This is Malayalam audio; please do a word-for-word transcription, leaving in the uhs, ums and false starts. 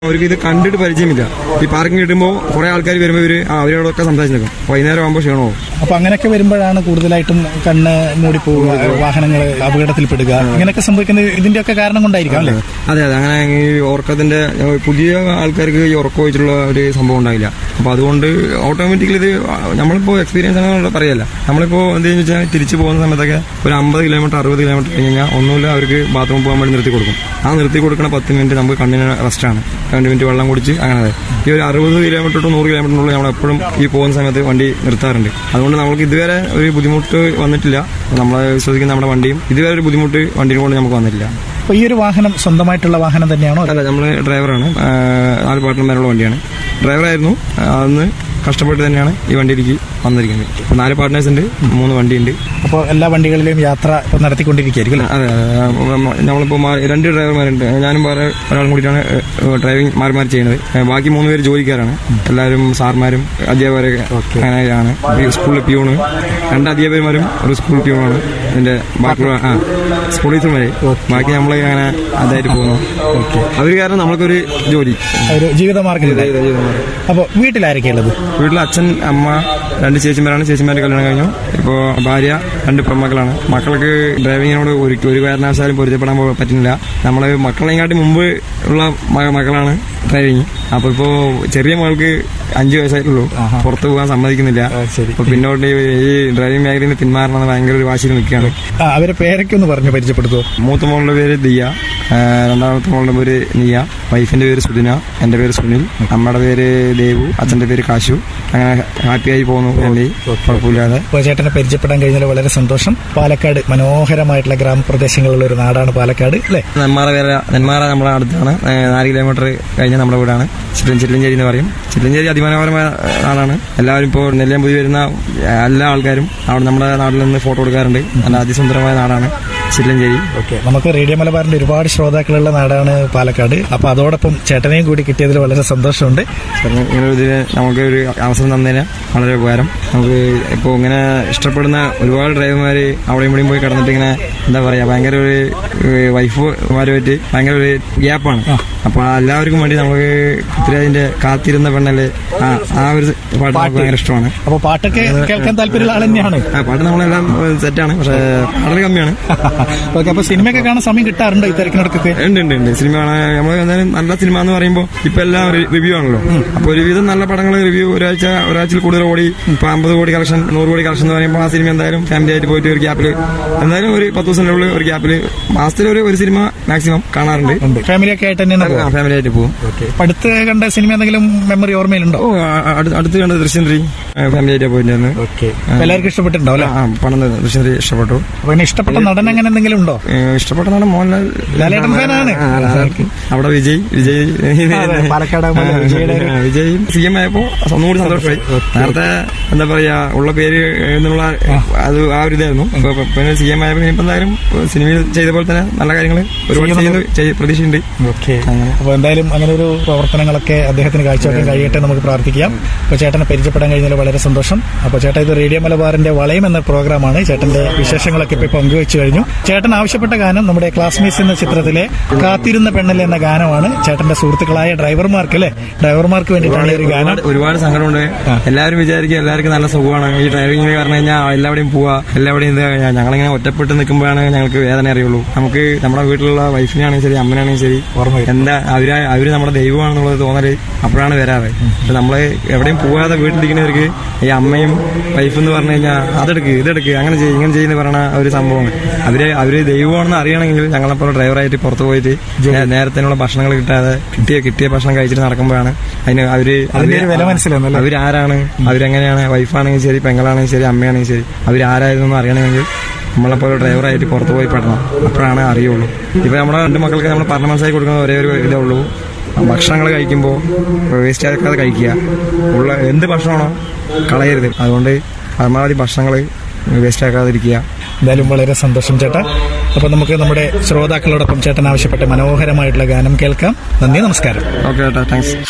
അവർക്ക് ഇത് കണ്ടിട്ട് പരിചയമില്ല. ഈ പാർക്കിംഗ് കിട്ടുമ്പോൾ കുറെ ആൾക്കാർ വരുമ്പോൾ ഇവര് അവരോടൊക്കെ സംസാരിച്ച് നിൽക്കും. വൈകുന്നേരം ആകുമ്പോൾ ക്ഷീണമോ. അപ്പൊ അങ്ങനെയൊക്കെ വരുമ്പോഴാണ് കൂടുതലായിട്ടും കണ്ണ് മൂടിപ്പോവുക, വാഹനങ്ങൾ അപകടത്തിൽപ്പെടുക, ഇങ്ങനെയൊക്കെ സംഭവിക്കുന്നത് ഇതിന്റെയൊക്കെ കാരണം കൊണ്ടായിരിക്കും അല്ലേ? അതെ അതെ അങ്ങനെ ഈ ഉറക്കത്തിന്റെ പുതിയ ആൾക്കാർക്ക് ഈ ഉറക്കം വെച്ചിട്ടുള്ള ഒരു സംഭവം ഉണ്ടാവില്ല. അപ്പൊ അതുകൊണ്ട് ഓട്ടോമാറ്റിക്കലി ഇത് നമ്മളിപ്പോ എക്സ്പീരിയൻസ് ആണ് പറയല്ല. നമ്മളിപ്പോ എന്താണെന്ന് വെച്ചാൽ തിരിച്ചു പോകുന്ന സമയത്തൊക്കെ ഒരു അമ്പത് കിലോമീറ്റർ അറുപത് കിലോമീറ്റർ കഴിഞ്ഞാൽ ഒന്നുമില്ല അവർക്ക് ബാത്റൂമിൽ പോകാൻ വേണ്ടി നിർത്തി കൊടുക്കും. ആ നിർത്തി കൊടുക്കുന്ന പത്ത് മിനിറ്റ് നമുക്ക് കണ്ണിന് റെസ്റ്റാണ്. രണ്ട് മിനിറ്റ് വെള്ളം കുടിച്ച് അങ്ങനെ ഈ ഒരു അറുപത് കിലോമീറ്റർ ടു നൂറ് കിലോമീറ്ററിനുള്ളിൽ നമ്മൾ എപ്പോഴും ഈ പോകുന്ന സമയത്ത് വണ്ടി നിർത്താറുണ്ട്. അതുകൊണ്ട് നമുക്ക് ഇതുവരെ ഒരു ബുദ്ധിമുട്ട് വന്നിട്ടില്ല. നമ്മളെ വിശ്വസിക്കുന്ന നമ്മുടെ വണ്ടിയും ഇതുവരെ ഒരു ബുദ്ധിമുട്ട് വണ്ടിനെ കൊണ്ട് നമുക്ക് വന്നിട്ടില്ല. അപ്പൊ ഈ ഒരു വാഹനം സ്വന്തമായിട്ടുള്ള വാഹനം തന്നെയാണോ? അല്ല, നമ്മൾ ഡ്രൈവറാണ്. നാല് പാർട്ട്ണർമാരുള്ള വണ്ടിയാണ്. ഡ്രൈവറായിരുന്നു. അന്ന് കഷ്ടപ്പെട്ട് തന്നെയാണ് ഈ വണ്ടിയിലേക്ക് വന്നിരിക്കുന്നത്. ഇപ്പൊ നാല് പാർട്ട്നേഴ്സ് ഉണ്ട്, മൂന്ന് വണ്ടിയുണ്ട്. അപ്പോൾ എല്ലാ വണ്ടികളിലെയും യാത്ര ഇപ്പൊ നടത്തിക്കൊണ്ടിരിക്കുകയായിരിക്കും. അതെ, നമ്മളിപ്പോ രണ്ട് ഡ്രൈവർമാരുണ്ട്. ഞാനും വേറെ ഒരാളും കൂടിയിട്ടാണ് ഡ്രൈവിംഗ് മാറി മാറി ചെയ്യുന്നത്. ബാക്കി മൂന്ന് പേര് ജോലിക്കാരാണ്. എല്ലാവരും സാർമാരും അധ്യാപകരൊക്കെ അങ്ങനെയാണ്. സ്കൂളിൽ പ്യൂണ്, രണ്ട് അധ്യാപകന്മാരും ഒരു സ്കൂൾ പ്യൂണാണ്. ഇതിന്റെ ബാക്കിയുള്ള ആ സ്കൂൾ ടീച്ചർമാര്. ബാക്കി നമ്മൾ അങ്ങനെ അതായിട്ട് പോകുന്നു. അവര് കാരണം നമ്മൾക്കൊരു ജോലി, ഒരു ജീവിതമാർഗ്ഗം. അപ്പോൾ വീട്ടിലാരൊക്കെയാ ഉള്ളത്? വീട്ടിൽ അച്ഛൻ, അമ്മ, രണ്ട് ചേച്ചിമാരാണ്. ചേച്ചിമാരുടെ കല്യാണം കഴിഞ്ഞു. ഇപ്പോൾ ഭാര്യ, രണ്ട് പെൺമക്കളാണ്. മക്കൾക്ക് ഡ്രൈവിങ്ങിനോട് ഒരു ഒരു കാരണവശാലും പൊരുത്തപ്പെടാൻ പറ്റുന്നില്ല. നമ്മള് മക്കളെക്കാട്ടി മുമ്പ് ഉള്ള മക്കളാണ് ഡ്രൈവിങ്. അപ്പൊ ഇപ്പോ ചെറിയ മകൾക്ക് അഞ്ചു വയസ്സായിട്ടുള്ളൂ. പുറത്തു പോകാൻ സമ്മതിക്കുന്നില്ല. അപ്പൊ പിന്നോട്ട് ഈ ഡ്രൈവിംഗ് മേഖലയിൽ നിന്ന് പിന്മാറണമെന്ന് ഭയങ്കര ഒരു വാശിയിൽ നിൽക്കുകയാണ്. അവരെ പേരൊക്കെ ഒന്ന് പറഞ്ഞു പരിചയപ്പെടുത്തുമോ? മൂത്ത മോളുടെ പേര് ദിയ, രണ്ടാമത്തെ മോളുടെ പേര് നിയ, വൈഫിന്റെ പേര് സുദിന, എന്റെ പേര് സുനിൽ, അമ്മയുടെ പേര് ദേവു, അച്ഛന്റെ പേര് കാശു. അങ്ങനെ ഹാപ്പിയായി പോകുന്നു. കുഴപ്പമില്ലാതെ. ചേട്ടനെ പരിചയപ്പെടാൻ കഴിഞ്ഞാൽ വളരെ സന്തോഷം. പാലക്കാട് മനോഹരമായിട്ടുള്ള ഗ്രാമപ്രദേശങ്ങളുള്ള ഒരു നാടാണ് പാലക്കാട് അല്ലേ? നെന്മാറ പേര നെന്മാറ നമ്മുടെ അടുത്താണ്. നാല് കിലോമീറ്റർ കഴിഞ്ഞാൽ നമ്മുടെ വീടാണ്. ചില്ലഞ്ചേരി എന്ന് പറയും. ചില്ലഞ്ചേരി അതിമനോഹരമായ നാടാണ്. എല്ലാവരും ഇപ്പോൾ നെല്ലിയാമ്പതി വരുന്ന എല്ലാ ആൾക്കാരും അവിടെ നമ്മുടെ നാട്ടിൽ നിന്ന് ഫോട്ടോ എടുക്കാറുണ്ട്. നല്ല അതിസുന്ദരമായ നാടാണ് ചില്ലഞ്ചേരി. ഓക്കെ, നമുക്ക് റേഡിയോ മലബാറിന്റെ ഒരുപാട് ശ്രോതാക്കളുള്ള നാടാണ് പാലക്കാട്. അപ്പൊ അതോടൊപ്പം ചേട്ടനെയും കൂടി കിട്ടിയതിൽ വളരെ സന്തോഷമുണ്ട്. ഇങ്ങനെ ഇതിന് നമുക്ക് ഒരു അവസരം തന്നതിന് വളരെ ഉപകാരം. നമുക്ക് ഇപ്പോൾ ഇങ്ങനെ ഇഷ്ടപ്പെടുന്ന ഒരുപാട് ഡ്രൈവർമാര് അവിടെയും ഇവിടെയും പോയി കിടന്നിട്ട് ഇങ്ങനെ എന്താ പറയാ ഭയങ്കര ഒരു വൈഫുമാരുമായിട്ട് ഭയങ്കര ഒരു ഗ്യാപ്പാണ്. അപ്പൊ എല്ലാവർക്കും വേണ്ടി നമുക്ക് പൃഥ്വിരാജിന്റെ കാത്തിരുന്ന പെണ്ണല്ലേ ആ ആ ഒരു പാട്ട് ഭയങ്കര ഇഷ്ടമാണ്. അപ്പൊ പാട്ടൊക്കെ കേൾക്കാൻ താല്പര്യമുള്ള ആൾ തന്നെയാണ്. ആ പാട്ട് നമ്മളെല്ലാം സെറ്റാണ്, പക്ഷെ പാടൽ കമ്മിയാണ്. ഓക്കെ, അപ്പൊ സിനിമയൊക്കെ കാണാൻ സമയം കിട്ടാറുണ്ടോ ഈ തിരക്കിനൊക്കെ? ഉണ്ട് ഉണ്ട് ഉണ്ട് സിനിമ കാണാൻ നമ്മൾ എന്തായാലും നല്ല സിനിമ എന്ന് പറയുമ്പോൾ ഇപ്പൊ എല്ലാം റിവ്യൂ ആണല്ലോ. അപ്പൊ ഒരുവിധം നല്ല പടങ്ങൾ റിവ്യൂ ഒരാഴ്ച ഒരാഴ്ചയിൽ കൂടുതൽ ഓടി ഇപ്പൊ അമ്പത് കോടി കളക്ഷൻ നൂറ് കോടി കളക്ഷൻ എന്ന് പറയുമ്പോൾ ആ സിനിമ എന്തായാലും ഫാമിലി ആയിട്ട് പോയിട്ട് ഒരു ഗ്യാപ്പിൽ എന്തായാലും ഒരു പത്ത് ദിവസത്തിനുള്ളിൽ ഒരു ഗ്യാപ്പിൽ മാസത്തിൽ ഒരു ഒരു സിനിമ മാക്സിമം കാണാറുണ്ട്. ഫാമിലി ഒക്കെ ആയിട്ട് തന്നെയാണ്? ഫാമിലി ആയിട്ട് പോകും. അടുത്ത് കണ്ട സിനിമ എന്തെങ്കിലും മെമ്മറി ഓർമ്മയിലുണ്ടോ? ഓ, അടുത്ത് കണ്ട ദൃശ്യം ത്രീ ഫാമിലി ആയിട്ട് പോയിട്ടുണ്ടായിരുന്നു. എല്ലാവർക്കും ഇഷ്ടപ്പെട്ടിട്ടുണ്ടോ? ആ പണം ദൃശ്യം ത്രീ ഇഷ്ടപ്പെട്ടു. അപ്പൊ ഇഷ്ടപ്പെട്ട നടൻ അങ്ങനെ എന്തെങ്കിലും ഉണ്ടോ? ഇഷ്ടപ്പെട്ട നടൻ മോഹൻലാൽ. ലാലേട്ടൻ ഫാനാണ്. അവിടെ വിജയ് വിജയ് പാലക്കാട് വിജയ് സി എം ആയപ്പോ ഒന്നുകൂടി സന്തോഷമായി. നേരത്തെ എന്താ പറയാ ഉള്ള പേര് എന്നുള്ള അത് ആ ഒരു ഇതായിരുന്നു. പിന്നെ സി എം ആയപ്പോ ഇപ്പൊ എന്തായാലും സിനിമയിൽ ചെയ്ത പോലെ തന്നെ നല്ല കാര്യങ്ങൾ ഒരുപാട് ചെയ്യുന്ന പ്രതീക്ഷയുണ്ട്. ഓക്കെ, അപ്പൊ എന്തായാലും അങ്ങനെ ഒരു പ്രവർത്തനങ്ങളൊക്കെ അദ്ദേഹത്തിന് കാഴ്ചവെക്കാൻ കഴിയട്ടെ നമുക്ക് പ്രാർത്ഥിക്കാം. അപ്പൊ ചേട്ടനെ പരിചയപ്പെടാൻ കഴിഞ്ഞാൽ വളരെ സന്തോഷം. അപ്പൊ ചേട്ടാ, ഇത് റേഡിയോ മലബാറിന്റെ വളയം എന്ന പ്രോഗ്രാമാണ്. ചേട്ടന്റെ വിശേഷങ്ങളൊക്കെ ഇപ്പൊ പങ്കുവെച്ചു കഴിഞ്ഞു. ചേട്ടൻ ആവശ്യപ്പെട്ട ഗാനം നമ്മുടെ ക്ലാസ്മേറ്റ്സ് എന്ന ചിത്രത്തിലെ കാത്തിരുന്ന പെണ്ണല്ലേ എന്ന ഗാനമാണ്. ചേട്ടന്റെ സുഹൃത്തുക്കളായ ഡ്രൈവർമാർക്ക് അല്ലെ ഡ്രൈവർമാർക്ക് വേണ്ടിയിട്ടാണ് ഒരു ഗാനം. ഒരുപാട് സങ്കടമുണ്ട്. എല്ലാവരും വിചാരിക്കും എല്ലാവർക്കും നല്ല സുഖമാണ് ഈ ഡ്രൈവിംഗ് പറഞ്ഞു കഴിഞ്ഞാൽ എല്ലാവിടെയും പോവാ എല്ലാവിടെയും ഇത് ഞങ്ങളിങ്ങനെ ഒറ്റപ്പെട്ട് നിൽക്കുമ്പോഴാണ് ഞങ്ങൾക്ക് വേദന അറിയുള്ളൂ. നമുക്ക് നമ്മുടെ വീട്ടിലുള്ള വൈഫിനാണെങ്കിൽ ശരി അമ്മനാണെങ്കിൽ ശരി എന്താ അവര് അവര് നമ്മുടെ ദൈവമാണെന്നുള്ളത് തോന്നല് അപ്പോഴാണ് വരാറ്. പക്ഷെ നമ്മള് എവിടെയും പോവാതെ വീട്ടിലിരിക്കുന്നവർക്ക് ഈ അമ്മയും വൈഫ് എന്ന് പറഞ്ഞു കഴിഞ്ഞാൽ അതെടുക്ക് ഇതെടുക്ക് അങ്ങനെ ചെയ്യും ഇങ്ങനെ ചെയ്യുന്ന പറയണ ഒരു സംഭവമാണ്. അവര് അവര് ദൈവമാണെന്ന് അറിയണമെങ്കിൽ ഞങ്ങളെപ്പോലെ ഡ്രൈവറായിട്ട് പുറത്തു പോയിട്ട് നേരത്തിനുള്ള ഭക്ഷണങ്ങൾ കിട്ടാതെ കിട്ടിയ കിട്ടിയ ഭക്ഷണം കഴിച്ചിട്ട് നടക്കുമ്പോഴാണ് അതിന് അവര് വില മനസ്സിലാവുന്നത്. അവരാരാണ്, അവരെങ്ങനെയാണ്, വൈഫാണെങ്കിൽ ശരി പെങ്ങളാണെങ്കിൽ ശരി അമ്മയാണെങ്കിൽ ശരി അവരാരായിരുന്നു അറിയണമെങ്കിൽ നമ്മളെപ്പോലെ ഡ്രൈവറായിട്ട് പുറത്തു പോയി പെടണം. അപ്പോഴാണ് അറിയുള്ളൂ. ഇപ്പൊ നമ്മുടെ രണ്ട് മക്കൾക്ക് നമ്മൾ പറഞ്ഞ മനസ്സിലാക്കി കൊടുക്കുന്ന ഒരേ ഒരു ഇതേ ഉള്ളൂ. ഭക്ഷണങ്ങൾ കഴിക്കുമ്പോൾ വേസ്റ്റ് ആക്കാതെ കഴിക്കുക. ഉള്ള എന്ത് ഭക്ഷണമാണോ കളയരുത്. അതുകൊണ്ട് പരമാവധി ഭക്ഷണങ്ങൾ വേസ്റ്റ് ആക്കാതിരിക്കുക. എന്തായാലും വളരെ സന്തോഷം ചേട്ടാ. അപ്പൊ നമുക്ക് നമ്മുടെ ശ്രോതാക്കളോടൊപ്പം ചേട്ടൻ ആവശ്യപ്പെട്ട മനോഹരമായിട്ടുള്ള ഗാനം കേൾക്കാം. നന്ദി, നമസ്കാരം. ഓക്കെ ചേട്ടാ, താങ്ക്സ്.